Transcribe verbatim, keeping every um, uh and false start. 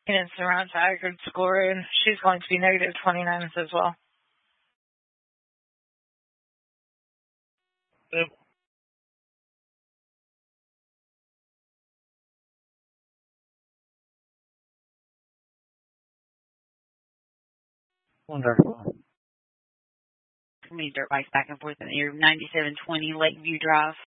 And Surround Tiger score, and she's going to be negative twenty-nine as well. Yep. Wonderful. Me dirt bikes back and forth in your ninety-seven twenty Lakeview Drive.